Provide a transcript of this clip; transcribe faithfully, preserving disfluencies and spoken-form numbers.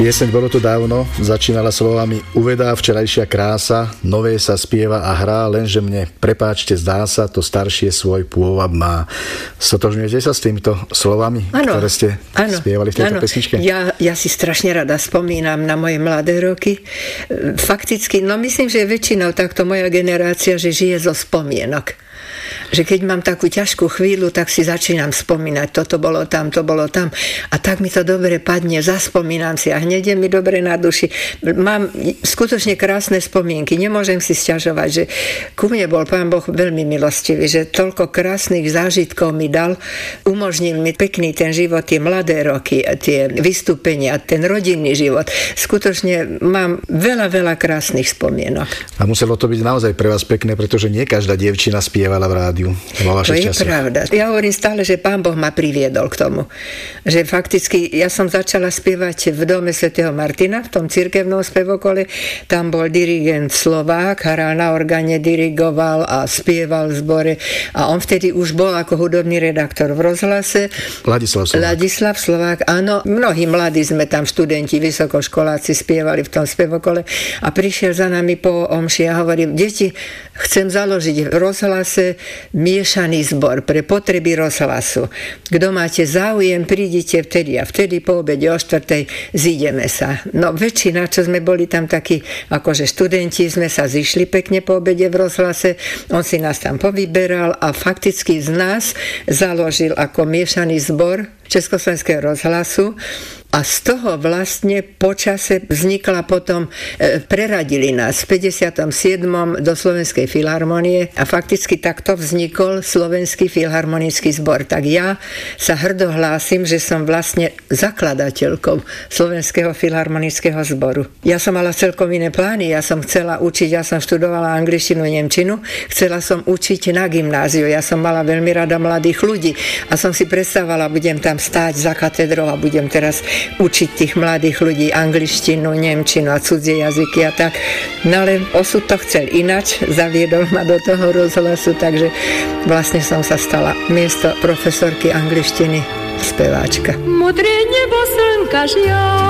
Pieseň Bolo to dávno začínala slovami Uvedá včerajšia krása, nové sa spieva a hrá, lenže mne, prepáčte, zdá sa, to staršie svoj pôvab má. Stotožňujete sa s týmito slovami, ano, ktoré ste ano, spievali v tejto ano. pesničke? Ja, ja si strašne rada spomínam na moje mladé roky. Fakticky, no myslím, že väčšinou takto moja generácia, že žije zo spomienok. Že keď mám takú ťažkú chvíľu, tak si začínam spomínať, toto bolo tam, to bolo tam a tak mi to dobre padne, zaspomínam si a hneď je mi dobre na duši. Mám skutočne krásne spomienky, nemôžem si sťažovať, že ku mne bol Pán Boh veľmi milostivý, že toľko krásnych zážitkov mi dal, umožnil mi pekný ten život, tie mladé roky, tie vystúpenia, ten rodinný život. Skutočne mám veľa, veľa krásnych spomienok. A muselo to byť naozaj pre vás pekné, pretože nie každá dievčina spievala v rádiu. To je časoch. Pravda. Ja hovorím stále, že Pán Boh ma priviedol k tomu. Že fakticky ja som začala spievať v dome svätého Martina, v tom cirkevnom spevokole. Tam bol dirigent Slovák, hral na orgáne, dirigoval a spieval v zbore. A on vtedy už bol ako hudobný redaktor v rozhlase. Ladislav Slovák. Ladislav Slovák, áno. Mnohí mladí sme tam, študenti, vysokoškoláci spievali v tom spevokole. A prišiel za nami po omši a hovoril, deti, chcem založiť v rozhlase miešaný zbor pre potreby rozhlasu. Kto máte záujem, prídite vtedy a vtedy po obede o štvrtej zídeme sa. No väčšina, čo sme boli tam takí, akože študenti, sme sa zišli pekne po obede v rozhlase, on si nás tam povyberal a fakticky z nás založil ako miešaný zbor Československého rozhlasu a z toho vlastne počase vznikla potom, e, preradili nás v päťdesiatom siedmom do Slovenskej filharmonie a fakticky takto vznikol Slovenský filharmonický zbor. Tak ja sa hrdo hlásim, že som vlastne zakladateľkou Slovenského filharmonického zboru. Ja som mala celkom iné plány, ja som chcela učiť, ja som študovala angličtinu, nemčinu, chcela som učiť na gymnáziu, ja som mala veľmi rada mladých ľudí a som si predstavovala, budem tam stáť za katedrou a budem teraz učiť tých mladých ľudí angličtinu, nemčinu a cudzie jazyky a tak. No ale osud to chcel inač, zaviedol ma do toho rozhlasu, takže vlastne som sa stala miesto profesorky angličtiny speváčka. Modré nebo slnka žiar.